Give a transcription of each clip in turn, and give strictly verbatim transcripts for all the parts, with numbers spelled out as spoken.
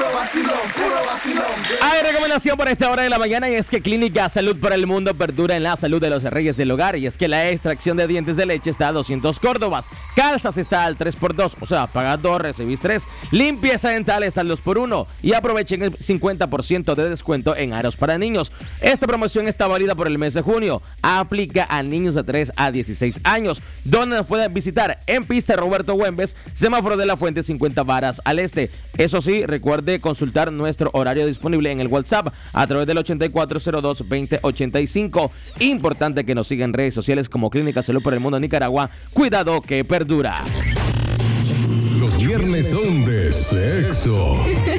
vacilón, puro vacilón. Hay recomendación por esta hora de la mañana y es que Clínica Salud para el Mundo perdura en la salud de los reyes del hogar y es que la extracción de dientes de leche está a doscientos córdobas, calzas está al tres por dos, o sea, pagas dos, recibís tres, limpieza dental está al dos por uno y aprovechen el cincuenta por ciento de descuento en aros para niños. Esta promoción está válida por el mes de junio, aplica a niños de tres a dieciséis años, donde nos pueden visitar en pista Roberto Güembes, semáforo de la Fuente cincuenta varas al este. Eso sí, recuerde consultar nuestro horario disponible en el WhatsApp a través del ochenta y cuatro cero dos veinte ochenta y cinco. Importante que nos sigan en redes sociales como Clínica Salud para el Mundo Nicaragua. Cuidado que perdura. Los viernes son de sexo.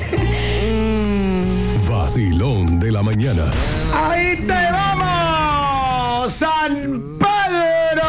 Vacilón de la mañana. ¡Ahí te vamos! ¡San Pedro!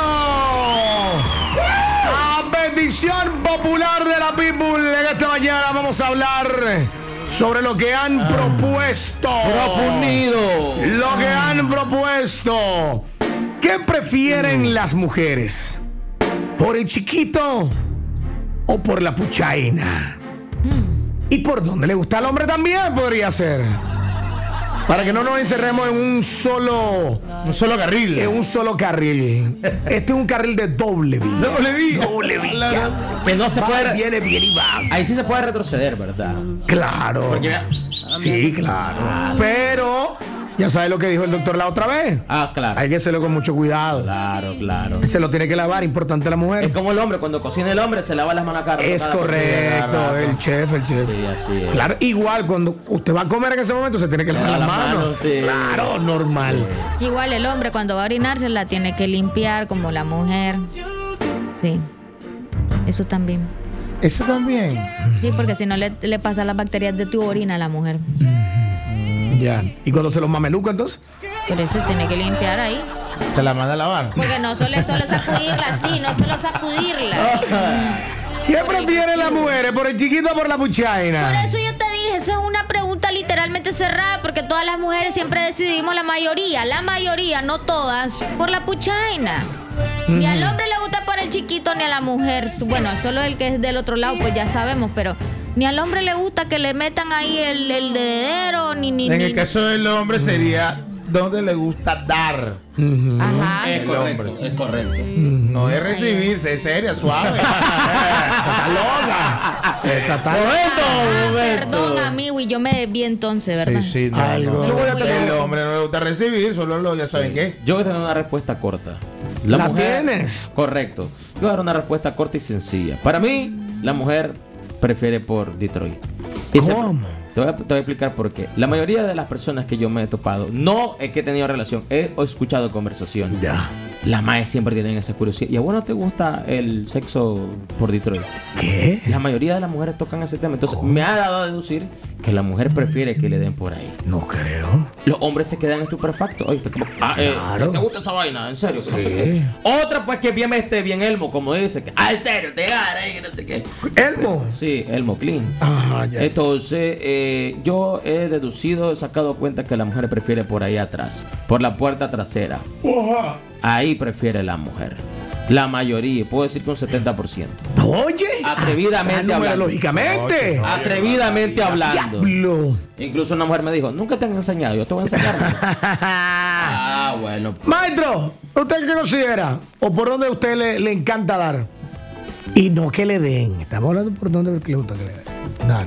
¡A bendición popular de la people! En esta mañana vamos a hablar sobre lo que han propuesto. Proponido. Lo que han propuesto. ¿Qué prefieren las mujeres? ¿Por el chiquito o por la puchaina? ¿Y por dónde le gusta al hombre también podría ser? Para que no nos encerremos en un solo Un solo carril. En un solo carril. Este es un carril de doble vía. Doble vía. Doble vía. Que no se Va, puede. viene bien y va. Ahí sí se puede retroceder, ¿verdad? Claro. Porque, Sí, claro. Pero ya sabes lo que dijo el doctor la otra vez. ah, claro. Hay que hacerlo con mucho cuidado. Claro, claro. Se lo tiene que lavar, importante la mujer. Es como el hombre, cuando cocina el hombre se lava las manos a cara. Es cada correcto, cocina, cada el rato. chef, el chef. Sí, así es. Claro, igual cuando usted va a comer en ese momento se tiene que lavar Lava las las manos. manos, sí. Claro, normal. Igual el hombre cuando va a orinar se la tiene que limpiar como la mujer. Sí. Eso también. Eso también. Sí, porque si no le, le pasa las bacterias de tu orina a la mujer. Ya. ¿Y cuando se los mameluca entonces? Por eso se tiene que limpiar ahí. Se la manda a lavar. Porque no solo es solo sacudirla así, no es solo sacudirla. ¿Qué prefieren las mujeres? ¿Por el chiquito o por la Por puchaina? eso yo te dije, eso es una pregunta literalmente cerrada, porque todas las mujeres siempre decidimos la mayoría, la mayoría, no todas, por la puchaina. Ni al hombre le gusta por el chiquito, ni a la mujer. Bueno, solo el que es del otro lado, pues ya sabemos, pero ni al hombre le gusta que le metan ahí el, el dedero, ni ni En ni. el caso del hombre sería donde le gusta dar. Ajá. Es El correcto, hombre. es correcto. No es recibirse, es seria, suave. Está loca. Está tan Ah, Roberto. perdón, amigo, y yo me desvié entonces, ¿verdad? Sí, sí, no, Algo. no. Yo voy a El hombre no le gusta recibir, solo lo, ya saben qué. Yo voy a tener una respuesta corta. ¿La tienes? Correcto. Yo voy a dar una respuesta corta y sencilla. Para mí, la mujer prefiere por Detroit. Y se- ¿Cómo? Te voy, a, te voy a explicar por qué. La mayoría de las personas que yo me he topado, no es que he tenido relación, he escuchado conversación. Ya. Las maes siempre tienen esa curiosidad. ¿Y a vos no te gusta el sexo por Detroit? ¿Qué? La mayoría de las mujeres tocan ese tema. Entonces, me ha dado a deducir que la mujer prefiere que le den por ahí. No creo. Los hombres se quedan estupefactos. Oye, como, ah, eh, Claro. ¿te gusta esa vaina? ¿En serio? Que no Sí. sé qué. Otra, pues, que bien este, bien Elmo, como dice. Que, ah, en serio, te gana, eh, que no sé qué. Elmo. Sí, Elmo Clean. Ajá, ya. Entonces, eh, yo he deducido, he sacado cuenta que la mujer prefiere por ahí atrás, por la puerta trasera. Ahí prefiere la mujer. La mayoría, puedo decir que un setenta por ciento. Oye. Atrevidamente Ah, hablando. numerológicamente. Atrevidamente hablando. Diablo. Incluso una mujer me dijo, nunca te han enseñado, yo te voy a enseñar. Ah, bueno. Maestro, ¿usted qué considera? ¿O por dónde a usted le, le encanta dar? Y no que le den. Estamos hablando por dónde le gusta que le den. Dar.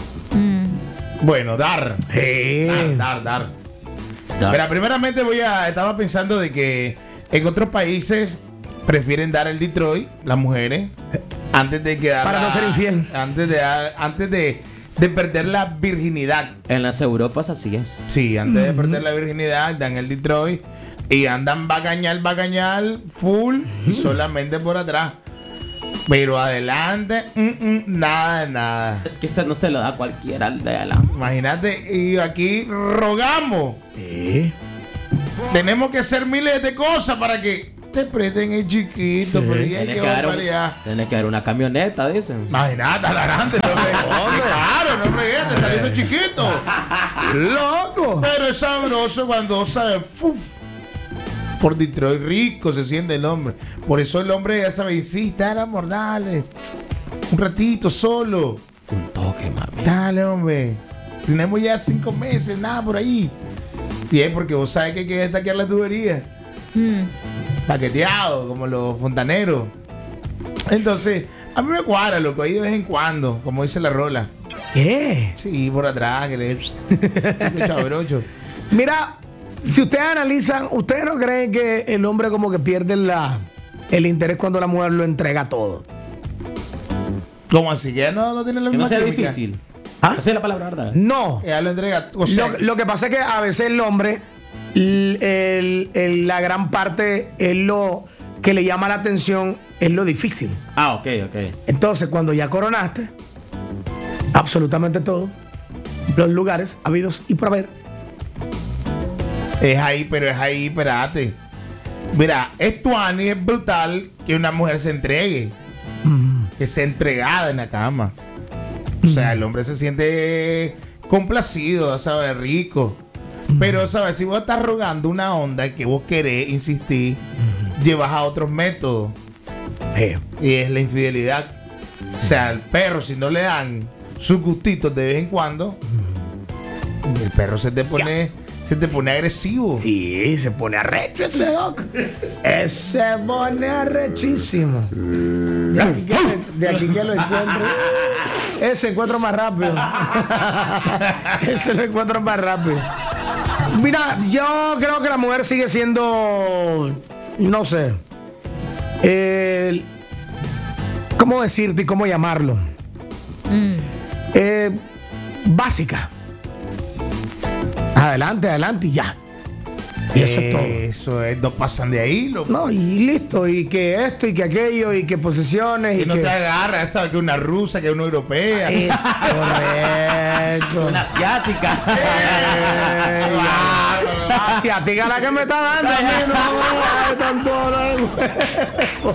Bueno, dar. Eh. Dar, dar, dar. Mira, primeramente voy a. Estaba pensando de que en otros países prefieren dar el Detroit, las mujeres, antes de quedar. Para no ser infiel. Antes de dar- antes de, de perder la virginidad. En las Europas así es. Sí, antes de perder la virginidad, dan el Detroit y andan bagañal, bagañal, full y solamente por atrás. Pero adelante, mm, mm, nada, nada. Es que esta no se lo da cualquiera de la. Imagínate, y aquí rogamos. Eh. Tenemos que hacer miles de cosas para que te presten el chiquito, pero ya hay Tienes que que, dar un- barbaridad. tienes que dar una camioneta, dicen. Imagínate, adelante, no me claro, no me te salió ese chiquito. ¡Loco! Pero es sabroso cuando sabe, ¡fuf! Por Detroit rico se siente el hombre. Por eso el hombre ya sabe, sí, está la mordale. Un ratito solo. Un toque, mami. Dale, hombre. Tenemos ya cinco meses, nada por ahí. Y es porque vos sabes que hay que destaquear la tubería. Mm. Paqueteado, como los fontaneros. Entonces, a mí me cuadra, loco, ahí de vez en cuando, como dice la rola. ¿Qué? Sí, por atrás, que le... Chabrocho. Mira, si ustedes analizan, ¿ustedes no creen que el hombre como que pierde la, el interés cuando la mujer lo entrega todo? ¿Cómo así? Que ya no, no tiene la Que no misma sea química. difícil. ¿Ah? Esa es la palabra, ¿verdad? No. Ya lo entrega. O sea, Lo, lo que pasa es que a veces el hombre, l- el- el- la gran parte es lo que le llama la atención, es lo difícil. Ah, ok, ok. Entonces, cuando ya coronaste, absolutamente todo, los lugares habidos y por haber. es ahí, pero es ahí, espérate. Mira, es tuani, es brutal que una mujer se entregue. Que sea entregada en la cama. O sea, el hombre se siente complacido, ¿sabes? Rico. Pero, ¿sabes? Si vos estás rogando una onda que vos querés insistir, llevas a otros métodos. Eh, Y es la infidelidad. O sea, al perro, si no le dan sus gustitos de vez en cuando, el perro se te pone, se te pone agresivo. Sí, se pone arrecho ese doc. Ese se pone arrechísimo. De aquí que, de aquí que lo encuentro. Ese encuentro más rápido. Ese lo encuentro más rápido. Mira, yo creo que la mujer sigue siendo, no sé, el- ¿cómo decirte y cómo llamarlo? Mm. Eh, básica. Adelante, adelante y ya. Y eso es todo. Eso es, no pasan de ahí, loco. No, y listo, y que esto, y que aquello, y que posesiones, Que y no que... te agarra, ¿sabes? Que una rusa, que una europea. Es correcto. Una asiática. Eh, ya. Asiática la que me está dando a mí, no, ay, tanto no.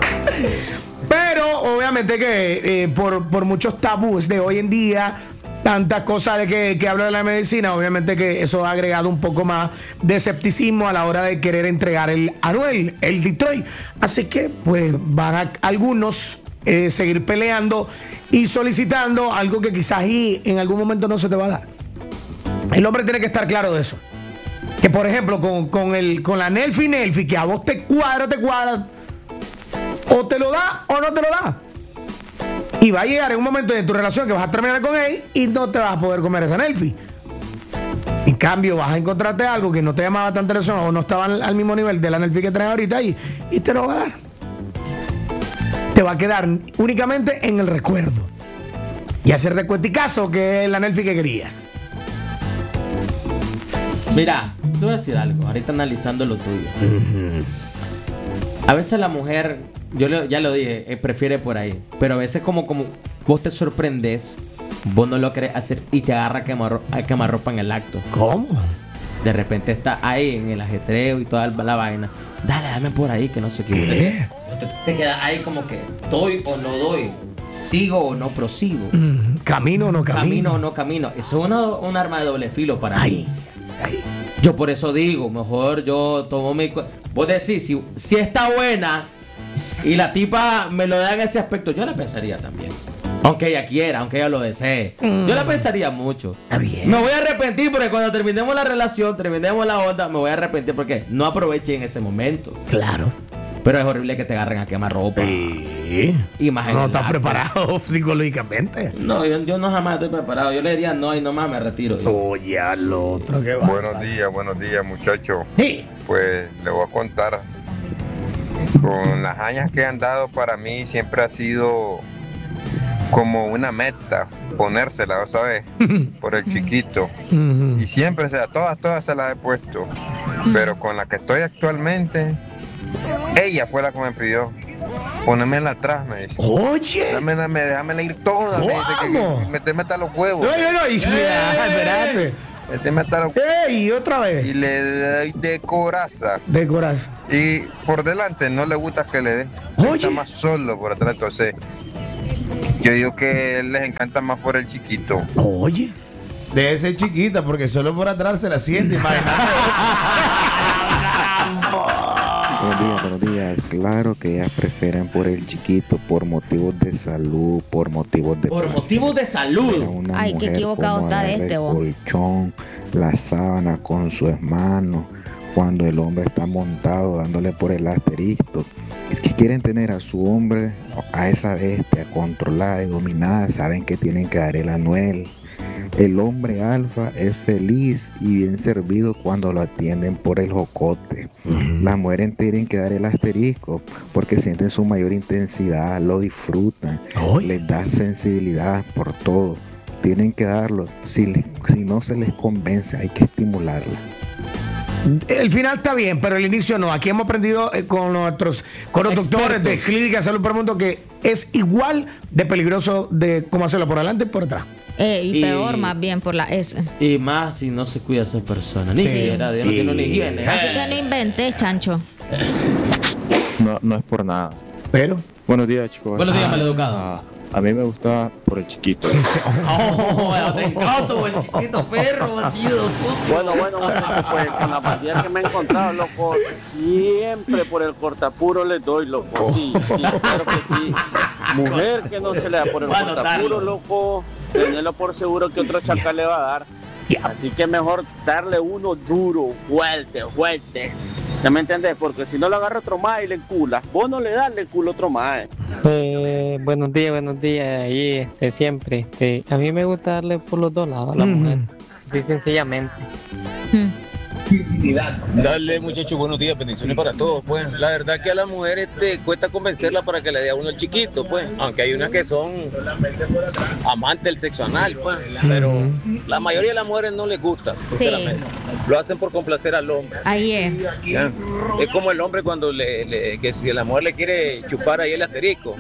Pero obviamente que eh, por, por muchos tabúes de hoy en día, tantas cosas de que, que hablo de la medicina, obviamente que eso ha agregado un poco más de escepticismo a la hora de querer entregar el Anuel, el Detroit. Así que pues van a algunos eh, seguir peleando y solicitando algo que quizás y en algún momento no se te va a dar. El hombre tiene que estar claro de eso. Que por ejemplo con, con, el, con la Nelfi Nelfi, que a vos te cuadra, te cuadra, o te lo da o no te lo da. Y va a llegar en un momento de tu relación que vas a terminar con él y no te vas a poder comer esa Nelfi. En cambio, vas a encontrarte algo que no te llamaba tanta atención o no estaba al, al mismo nivel de la Nelfi que traes ahorita y, y te lo va a dar. Te va a quedar únicamente en el recuerdo. Y hacerte cuenticazo que es la Nelfi que querías. Mira, te voy a decir algo. Ahorita analizando lo tuyo. A veces la mujer, yo le- ya lo dije, eh, prefiere por ahí. Pero a veces como, como vos te sorprendes, vos no lo querés hacer y te agarra a quemar, a quemarropa en el acto. ¿Cómo? De repente está ahí en el ajetreo y toda la vaina. Dale, dame por ahí, que no sé qué. ¿Qué? Te, te, te quedas ahí como que doy o no doy. Sigo o no prosigo. Mm, ¿Camino o no camino? Camino o no camino. Eso es una- un arma de doble filo para Ay, mí. Yo por eso digo, mejor yo tomo mi... cu- Vos decís, si, si está buena y la tipa me lo da en ese aspecto, yo la pensaría también. Aunque ella quiera, aunque ella lo desee. Yo la pensaría mucho. Está bien. Me voy a arrepentir porque cuando terminemos la relación, terminemos la onda, me voy a arrepentir porque no aproveché en ese momento. Claro. Pero es horrible que te agarren a quemar ropa. Sí. Y más en No el estás acto. preparado psicológicamente. No, yo, yo no jamás estoy preparado. Yo le diría no y nomás me retiro. Oye, al otro que va. Buenos días, buenos días, muchachos. Sí. Pues le voy a contar. Con las años que han dado, para mí siempre ha sido como una meta ponérsela, ¿sabes? Por el chiquito. Y siempre, o sea, todas, todas se las he puesto. Pero con la que estoy actualmente, ella fue la que me pidió. Ponémela atrás, me dice. Oye. Dámela, me- déjamela ir toda, me dice. Que, ¿Cómo? que, meteme hasta los huevos. No, no, no. Y, mira, espérate. Meteme hasta los Ey, otra y vez. le doy de coraza. De corazón. Y por delante no le gusta que le dé. Oye. Está más solo por atrás. Entonces, yo digo que les encanta más por el chiquito. Oye. Debe ser chiquita porque solo por atrás se la siente. Imagínate. días, buenos días. Claro que ellas prefieren por el chiquito por motivos de salud, por motivos de Por placer. motivos de salud. Era una Ay, qué mujer equivocado como está agarra este, el vos. colchón, la sábana con su hermano, cuando el hombre está montado dándole por el asterisco. Es que quieren tener a su hombre, a esa bestia controlada y dominada, saben que tienen que dar el anuel. El hombre alfa es feliz y bien servido cuando lo atienden por el jocote. Las mujeres tienen que dar el asterisco porque sienten su mayor intensidad, lo disfrutan, Ay. les da sensibilidad por todo. Tienen que darlo. Si, les- si no se les convence, hay que estimularla. El final está bien, pero el inicio no. Aquí hemos aprendido eh, con nuestros con los doctores de Expertos. Clínica Salud para el Mundo que es igual de peligroso de cómo hacerlo por adelante y por atrás. Eh, y, Y- peor más bien por la S. Y más si no se cuida esa persona. Ni siquiera, Dios no tiene una higiene. Así que no inventes, chancho. No, no es por nada. Pero Buenos días, chicos. Buenos días, Ah, maleducado. ah, a mí me gusta por el chiquito. Oh, te encanto, el chiquito perro, bandido, sucio. Bueno, bueno, bueno, pues con la pandilla que me he encontrado, loco, siempre por el cortapuro le doy, loco. Sí, sí, claro que sí. Mujer que no se le da por el Voy a cortapuro, anotarlo. loco, tenerlo por seguro que otro chacal le va a dar. Así que mejor darle uno duro, fuerte, fuerte. ¿Ya me entendés? Porque si no lo agarra otro más y le encula, vos no le das el culo a otro más. Eh, buenos días, buenos días. Ahí, este, siempre. Este, a mí me gusta darle por los dos lados a la Ujú. mujer. Así sencillamente. Hmm. Dale, muchachos, buenos días, bendiciones para todos. Pues la verdad que a la mujer este, cuesta convencerla para que le dé a uno el chiquito, pues. Aunque hay unas que son amantes del sexo anal, pues. Pero la mayoría de las mujeres no les gusta, sinceramente. Lo hacen por complacer al hombre. Ahí es. ¿Ya? Es como el hombre cuando le, le- que si la mujer le quiere chupar ahí el asterisco.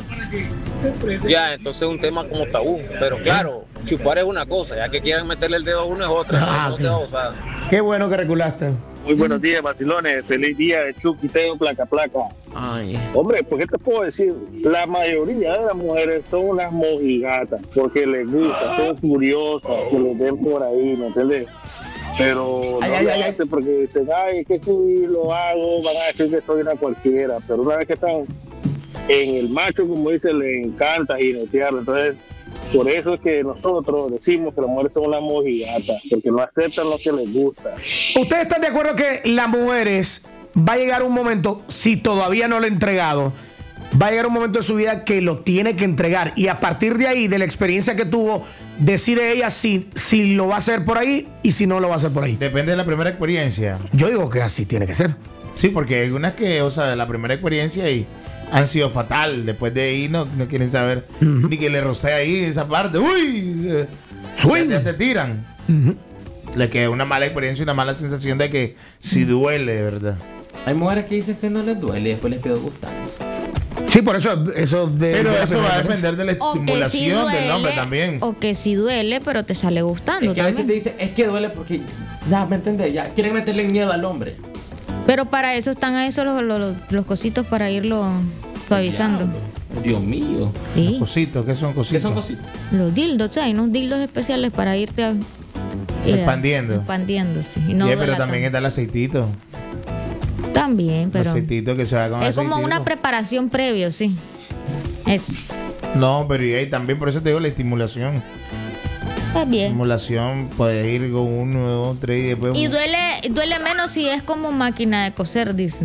Ya, entonces es un tema como tabú. Pero claro, chupar es una cosa, ya que quieran meterle el dedo a uno es otra. Ah, no te claro. vas a usar. qué bueno que regulaste. Muy buenos días, vacilones. Feliz día de Chucky, Teo, placa, placa. Ay. Hombre, ¿por qué te puedo decir? La mayoría de las mujeres son unas mojigatas, porque les gusta, son curiosas, que les den por ahí, ¿me entiendes? Pero Ay, no ay, lo ay, hacen porque dicen, ay, que si lo hago, van a decir que soy una cualquiera. Pero una vez que están en el macho, como dice, le encanta jinetearlo. Entonces, por eso es que nosotros decimos que las mujeres son unas mojigatas, porque no aceptan lo que les gusta. ¿Ustedes están de acuerdo que las mujeres va a llegar un momento, si todavía no lo ha entregado, va a llegar un momento de su vida que lo tiene que entregar? Y a partir de ahí, de la experiencia que tuvo, decide ella si, si lo va a hacer por ahí y si no lo va a hacer por ahí. Depende de la primera experiencia. Yo digo que así tiene que ser. Sí, porque hay unas que, o sea, la primera experiencia y han sido fatal. Después de ahí no, no quieren saber ni que le rocé ahí esa parte. ¡Uy! Se- Swing. Ya, ya te tiran. Le queda una mala experiencia y una mala sensación de que sí duele, de verdad. Hay mujeres que dicen que no les duele y después les quedó gustando. Sí, por eso, eso de. Pero de la eso va a primera depender de la O que sí estimulación duele, del hombre también. o que sí duele, pero te sale gustando Es que a veces te también. dicen, es que duele porque, ya, ¿me entendés? Ya quieren meterle miedo al hombre. Pero para eso están a eso los, los, los cositos para irlo suavizando. Diablo, Dios mío. Sí. Cositos, ¿qué son cositos? ¿Qué son cositas? Los dildos, o sea, hay unos dildos especiales para irte a, eh, Expandiendo. expandiendo, sí. Y no Yeah, pero duela también tanto. está el aceitito. También, El pero aceitito que se va con es como aceitito. una preparación previo, sí. Eso. No, pero y ahí también, por eso te digo la estimulación. Está bien. Estimulación, puedes ir con uno, dos, tres y después. Y duele, duele menos si es como máquina de coser, dicen.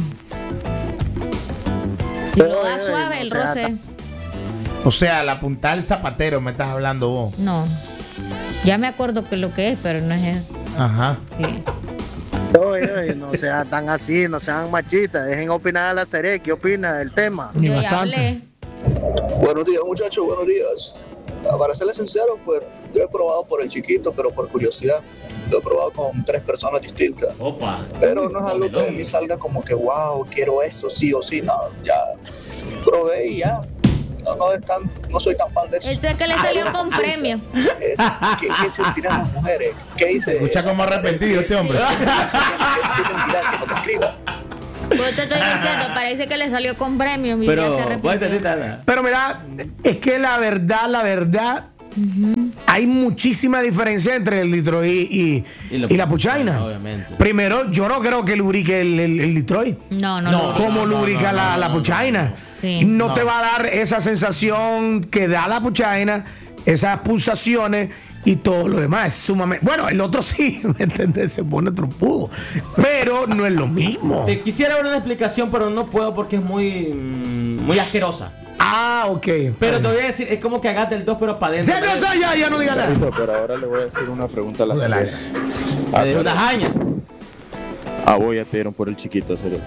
Si lo da suave el roce. O sea, la punta del zapatero me estás hablando vos. No. Ya me acuerdo que lo que es, pero no es eso. Ajá. Sí. Oye, oye, no sean tan así, no sean machistas, dejen opinar a la Seré, ¿qué opina del tema? Ni Yo ya bastante. hablé. Buenos días, muchachos, buenos días. Ah, Para serles sincero, pues yo he probado por el chiquito, pero por curiosidad. Lo he probado con tres personas distintas. Opa. Pero no es algo que de mí salga como que, wow, quiero eso, sí o sí. No, ya probé y ya. No, no, es tan, no soy tan fan de eso. Eso es que le salió con premio. Es, ¿qué, ¿Qué sentirán las mujeres? ¿Qué dice? Escucha como arrepentido este hombre. ¿Qué sentirán que no te escriba? Pues te estoy diciendo, parece que le salió con premio. Y ya se Pero, arrepintió. cuéntate, Tana. Pero mira, es que la verdad, la verdad, hay hay muchísima diferencia entre el Detroit y, y, Y lo- y la puchaina. obviamente. Primero, yo no creo que lubrique el, el- el Detroit. No, no, No, no. como lubrica la, la puchaina. Sí. No, No. te va a dar esa sensación que da la puchaina, esas pulsaciones y todo lo demás. Es sumamente. Bueno, el otro sí, ¿me entiendes? Se pone trompudo. Pero no es lo mismo. Te quisiera dar una explicación, pero no puedo porque es muy, mm, muy asquerosa. Ah, ok. Pero te voy a decir, es como que hagas del dos, pero para adentro. Ya, no, ya, ya no digas nada. Pero ahora le voy a hacer una pregunta a la señora. De una jaña. Ah, voy a pedir por el chiquito, serio.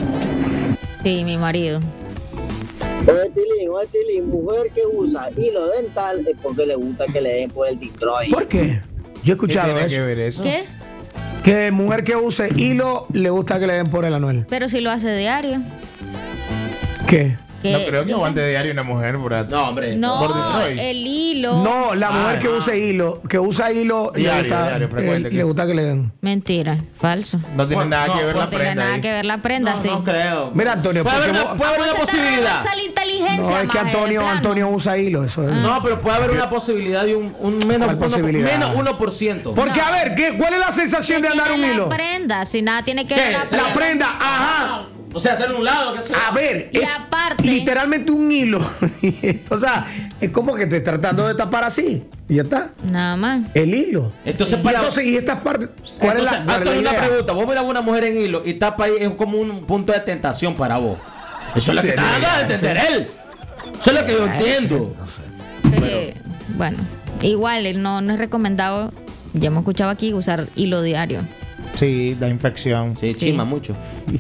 Sí, mi marido. Oye, Tilín, oye, Tilín, mujer que usa hilo dental es porque le gusta que le den por el Detroit. ¿Por qué? Yo he escuchado ¿Qué tiene eso. que ver eso? ¿Qué? Que mujer que use hilo le gusta que le den por el anuel. Pero si lo hace diario. ¿Qué? Que No creo que dicen- aguante diario una mujer por ahí. No, hombre. No, Por Detroit. el hilo. No, la mujer Ah, que ah. use hilo, que usa hilo, le Diario, gusta, diario, frecuente, eh, ¿qué? le gusta que le den. Mentira, falso. No tiene Bueno, nada no, que ver no la No tiene prenda nada ahí. que ver la prenda, No, sí. no creo. Mira, Antonio, Puede haber porque una, vos- puede haber una Vos te estás posibilidad. dando esa inteligencia, No, es que maje, de Antonio, plano. Antonio usa hilo, eso es. No, pero puede haber una posibilidad de un, un menos, ¿Cuál uno, posibilidad? menos uno por ciento. Porque, No. a ver, ¿qué, ¿cuál es la sensación de ¿Qué andar un tiene hilo? La prenda, si nada tiene que ¿Qué? ver la prenda. La prenda, ajá. O sea, hacerle un lado, que sea. A ver, Y es aparte- literalmente un hilo. O sea, es como que te estás tratando de tapar así. Y ya está. Nada más. El hilo. Entonces, y para- entonces, ¿y estas partes? ¿Cuál Entonces, es la, cuál es la Antonio, una idea? pregunta. Vos miras a una mujer en hilo y tapa ahí, es como un punto de tentación para vos. Eso es lo que está dando a entender él. Eso es lo que yo entiendo. Eh, bueno, igual eh, no, no es recomendado. Ya hemos escuchado aquí usar hilo diario. Sí, da infección. Sí, chisma mucho.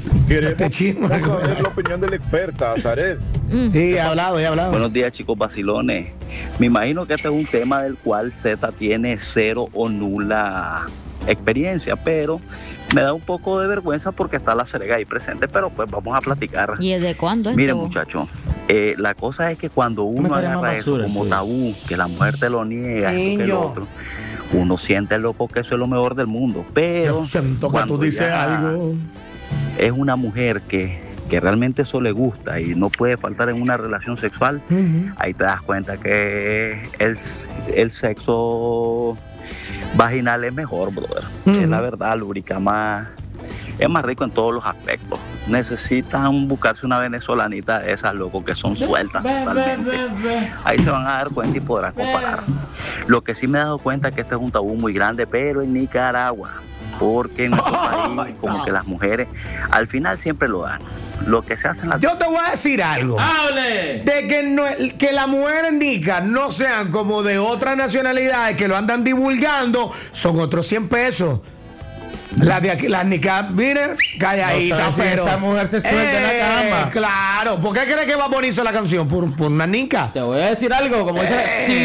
Te chismo. saber la opinión de la experta, Zaret. Mm. Sí, he hablado, he hablado. Buenos días, chicos vacilones. Me imagino que este es un tema del cual Z tiene cero o nula experiencia, pero me da un poco de vergüenza porque está la Cerega ahí presente, pero pues vamos a platicar. ¿Y desde cuándo Miren, esto? muchachos, eh, la cosa es que cuando uno Me estaría agarra más eso basura, como sí. tabú, que la mujer te lo niega, esto que el Niño. otro, uno siente loco que eso es lo mejor del mundo, pero Yo siento que cuando tú dices ya algo. es una mujer que, que realmente eso le gusta y no puede faltar en una relación sexual, Ujú. ahí te das cuenta que el, el sexo vaginal es mejor, brother. Ujú. Es la verdad, lubrica más, es más rico en todos los aspectos. Necesitan buscarse una venezolanita de esas, loco, que son sueltas totalmente. Ahí se van a dar cuenta y podrán comparar. Lo que sí me he dado cuenta es que este es un tabú muy grande, pero en Nicaragua, porque en nuestro país, como que las mujeres al final siempre lo dan. Lo que se hace en la Yo te voy a decir algo. ¡Hable! De que, no, que las mujeres nicas no sean como de otras nacionalidades que lo andan divulgando, son otros cien pesos. Las de aquí, las nicas, miren, calladitas, No sabes si pero. esa mujer se suelta en la cama. Claro, ¿por qué crees que va a ponerse la canción? ¿Por, por una nica? Te voy a decir algo, como dice, Eh. si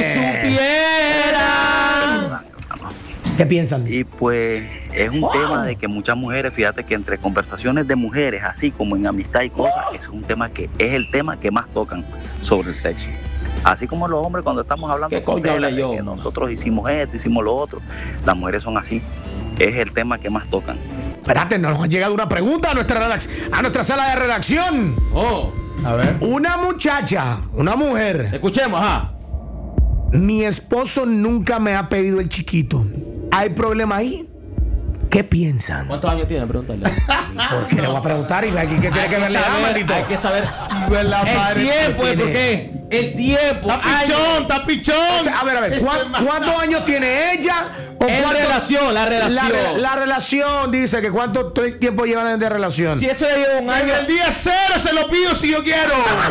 supiera. ¿Qué piensan? Y pues es un Wow. tema de que muchas mujeres, fíjate que entre conversaciones de mujeres, así como en amistad y cosas, ese es un tema que es el tema que más tocan sobre el sexo. Así como los hombres cuando estamos hablando ¿Qué coño de hablé de yo, que man? nosotros hicimos esto, hicimos lo otro, las mujeres son así. Es el tema que más tocan. Espérate, nos ha llegado una pregunta a nuestra, redac- a nuestra sala de redacción. Oh, A ver. Una muchacha, una mujer. escuchemos, ajá. Mi esposo nunca me ha pedido el chiquito. ¿Hay problema ahí? ¿Qué piensan? ¿Cuántos años tiene? Pregúntale. ¿Por qué le voy a preguntar? ¿Y aquí qué cree que me le da, saber, maldito? hay que saber ver la el madre tiempo, que ¿eh? ¿Por tiene. qué? El tiempo. Está pichón, años. está pichón. O sea, a ver, a ver, Ese ¿cuán- man- ¿cuántos años tiene ella? ¿O En cuánto- relación, la relación. La, re- la relación dice que cuánto t- tiempo llevan de relación. Si eso ya lleva un En año, el día cero se lo pido si yo quiero.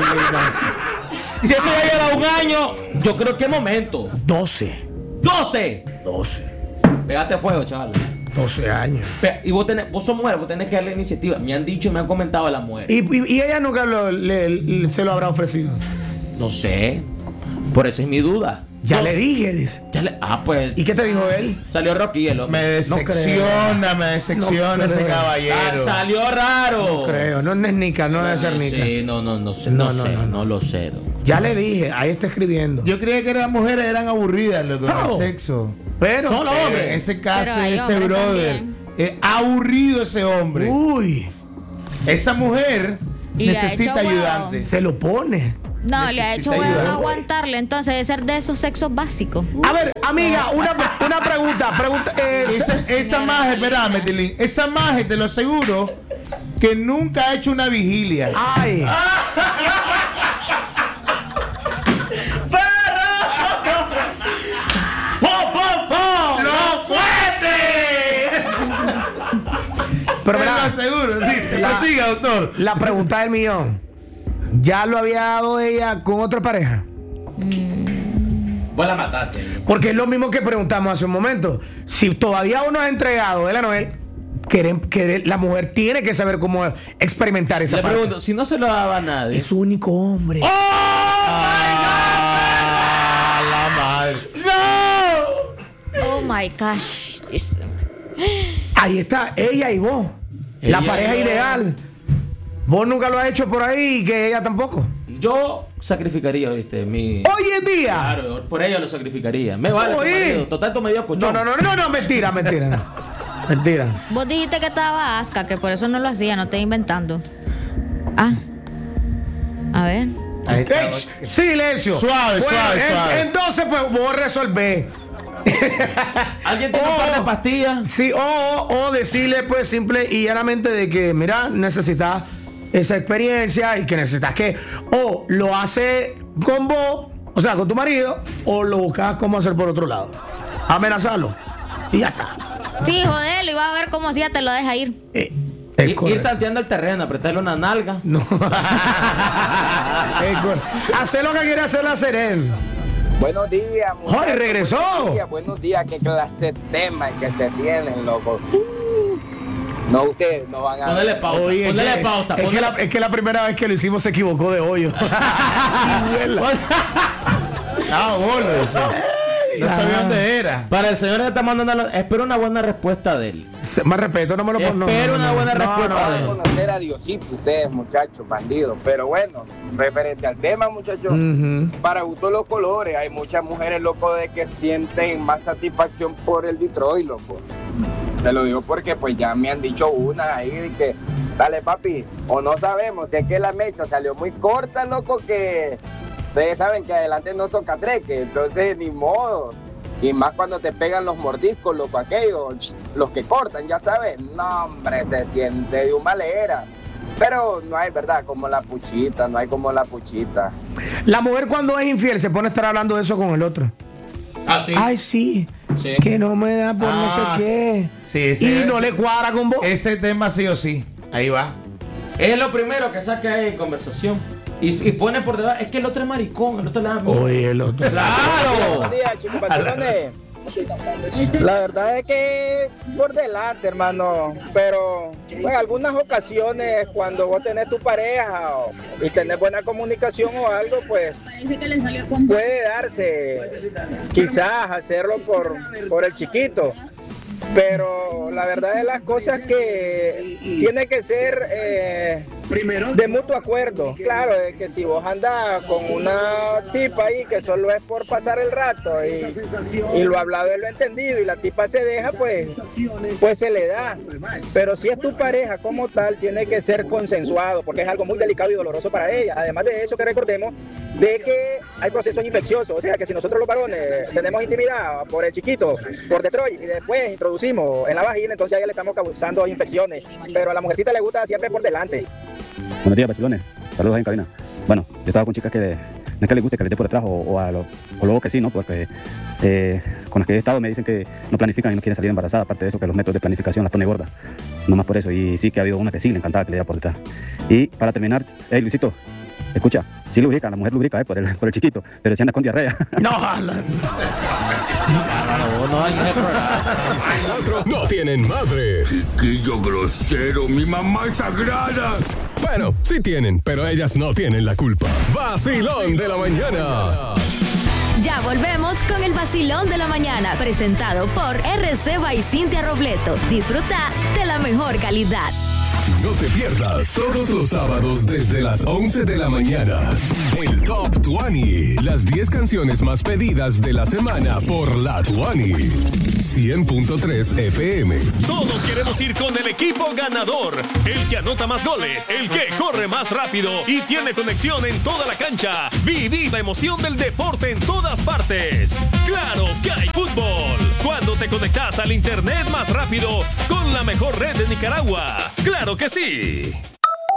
si eso ya lleva un año, yo creo que es momento. doce. doce. doce. Pégate fuego, chaval. doce años. Pe- Y vos, tenés, vos sos mujer, vos tenés que darle iniciativa. Me han dicho y me han comentado las mujeres. ¿Y, y, y ella nunca lo- le- le- se lo habrá ofrecido? No sé. Por eso es mi duda. Ya No, le dije, dice. ya le- ah, pues. ¿Y qué te dijo él? Salió Rocky el hombre. Me decepciona, me decepciona No ese creo. Sal- caballero. salió raro. Creo, no, no es nica, no debe ser nica. Sí, no, no, no sé. No, No, no, sé, no, no, no. lo sé. don. Ya le dije, ahí está escribiendo. Yo creía que las mujeres eran aburridas, loco, en No. el sexo. Pero. Son los Pero hombres. en ese caso, Pero hay ese hombres brother, también. es aburrido ese hombre. Uy, Esa mujer Y ha necesita hecho huevo. ayudante. se lo pone. No, le ha hecho Necesita bueno ayuda. aguantarle, entonces debe ser de esos sexos básicos. A ver, amiga, una, una pregunta. pregunta eh, Esa, esa maje, espérame, Tilín. Esa maje, te lo aseguro, que nunca ha hecho una vigilia. Ay. ¡Po, po, po! ¡Lo fuerte! Pero te lo mira, aseguro, dice. la- Prosiga, doctor. La pregunta del millón. ¿Ya lo había dado ella con otra pareja? Vos la mataste. Porque es lo mismo que preguntamos hace un momento. Si todavía uno ha entregado de la Noel, quieren- quiere- la mujer tiene que saber cómo experimentar esa Le parte. pregunto, si no se lo daba a nadie. Es su único hombre. ¡Ah, la madre! Oh my gosh. Es- Ahí está, ella y vos. la Ella pareja y yo. ideal. Vos nunca lo has hecho por ahí y que ella tampoco. Yo sacrificaría, ¿viste? Mi... Hoy en día. Claro, por ella lo sacrificaría. Me vale. tu Oye. marido. Total, tú me dio No, cochón. no, no, no, no, mentira, mentira. no. Mentira. Vos dijiste que estaba asca, que por eso no lo hacía, no te inventando. Ah. A ver. Ahí está. Ey, sh- silencio. Suave, suave, en- suave. Entonces, pues vos resolvés. ¿Alguien tiene un par de pastillas? Sí, o, o, o decirle, pues, simple y llanamente de que, mira, necesitas esa experiencia y que necesitas que, o lo hace con vos, o sea, con tu marido, o lo buscas cómo hacer por otro lado. Amenazarlo. Y ya está. Sí, joder, y vas a ver cómo si ya te lo deja ir. Es Ir, ir tanteando el terreno, apretarle una nalga. No. Hacer lo que quiere hacer la Seren. Buenos días, muchachos. ¡Joder, regresó! Buenos días, buenos días. Qué clase de tema que se tienen, loco. No, ustedes no van a... Ponele pausa, Oye, ponele es que- pausa. Es que, ponele- la, es que la primera vez que lo hicimos se equivocó de hoyo. Ah, bolo, dice. No sabía dónde era. Para el señor que está mandando, la- espero una buena respuesta de él. Más respeto, no me lo pongo. Espero una buena No, respuesta no van de a él. conocer a Diosito ustedes, muchachos, bandidos. Pero bueno, referente al tema, muchachos, para gusto los colores. Hay muchas mujeres, loco, de que sienten más satisfacción por el Detroit, loco. Se lo digo porque pues ya me han dicho una ahí de que, dale papi, o no sabemos, si es que la mecha salió muy corta, loco, que ustedes saben que adelante no son catreques, entonces ni modo. Y más cuando te pegan los mordiscos, loco, aquellos, los que cortan, ya sabes, no hombre, se siente de una manera. Pero no hay, ¿verdad? Como la puchita, no hay como la puchita. La mujer cuando es infiel se pone a estar hablando de eso con el otro. Ah, sí. Ay, sí. Sí. Que no me da por no sé Ah, qué. Sí, ese- Y no le cuadra con vos. Ese tema sí o sí. Ahí va. Es lo primero que saca en conversación. Y, y pone por debajo. Es que el otro es maricón, el otro le da miedo. Oye, el otro. ¡Claro! Buenos días, chicos, patrones. La verdad es que por delante, hermano, pero en algunas ocasiones cuando vos tenés tu pareja o- y tenés buena comunicación o algo, pues puede darse quizás hacerlo por, por el chiquito. Pero la verdad de las cosas que tiene que ser eh, de mutuo acuerdo. Claro, de que si vos andás con una tipa ahí que solo es por pasar el rato y, y lo hablado es lo entendido y la tipa se deja, pues, pues se le da. Pero si es tu pareja como tal, tiene que ser consensuado porque es algo muy delicado y doloroso para ella. Además de eso, que recordemos de que hay procesos infecciosos. O sea, que si nosotros los varones tenemos intimidad por el chiquito, por Detroit, y después introducimos en la vagina, entonces a ella le estamos causando infecciones. Pero a la mujercita le gusta siempre por delante. Buenos días, vacilones. Saludos ahí en cabina. Bueno, yo estaba con chicas que no es que les guste que les dé por detrás o, o, a lo, o luego que sí, ¿no? Porque eh, con las que he estado me dicen que no planifican y no quieren salir embarazadas. Aparte de eso, que los métodos de planificación las pone gordas. No más por eso. Y sí que ha habido una que sí le encantaba que le diera por detrás. Y para terminar, hey, Luisito, escucha, sí lubrica, la mujer lubrica eh, por, el, por el chiquito, pero si anda con diarrea. No, no, no hay El otro no tienen madre. Chiquillo grosero, mi mamá es sagrada. Bueno, sí tienen, pero ellas no tienen la culpa. Vacilón de la mañana. Ya volvemos con el vacilón de la mañana, presentado por R C by Cintia Robleto. Disfruta de la mejor calidad. No te pierdas todos los sábados desde las once de la mañana. El Top veinte. Las diez canciones más pedidas de la semana por la veinte. cien punto tres F M. Todos queremos ir con el equipo ganador. El que anota más goles, el que corre más rápido y tiene conexión en toda la cancha. Viví la emoción del deporte en todas partes. ¡Claro que hay fútbol! Cuando te conectas al internet más rápido con la mejor red de Nicaragua. ¡Claro que sí!